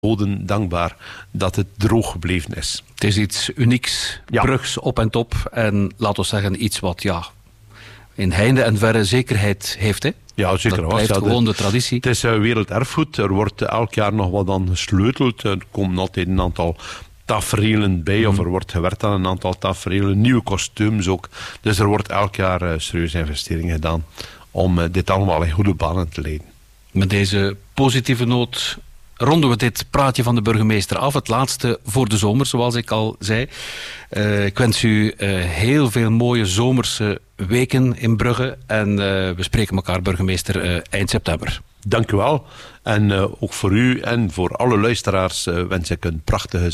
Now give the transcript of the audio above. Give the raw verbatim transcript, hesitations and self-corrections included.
goden dankbaar dat het droog gebleven is. Het is iets unieks, Ja. Brugs op en top. En laten we zeggen, iets wat ja, in heinde en verre zekerheid heeft. Hè? Ja, zeker. Dat was. blijft Ja, de- gewoon de traditie. Het is uh, werelderfgoed. Er wordt elk jaar nog wat aan gesleuteld. Er komen altijd een aantal tafereelen bij, of er wordt gewerkt aan een aantal tafereelen, nieuwe kostuums ook. Dus er wordt elk jaar uh, serieuze investeringen gedaan om uh, dit allemaal in goede banen te leiden. Met deze positieve noot ronden we dit praatje van de burgemeester af. Het laatste voor de zomer, zoals ik al zei. Uh, ik wens u uh, heel veel mooie zomerse weken in Brugge. En uh, we spreken elkaar, burgemeester, uh, eind september. Dank u wel. En uh, ook voor u en voor alle luisteraars uh, wens ik een prachtige